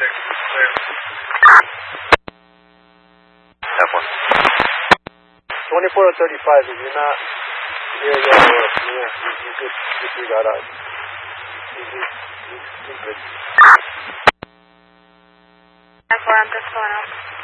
clear. F1. 24 or 35, if you're not near your near, you could that out. You good. F4, I'm just going up.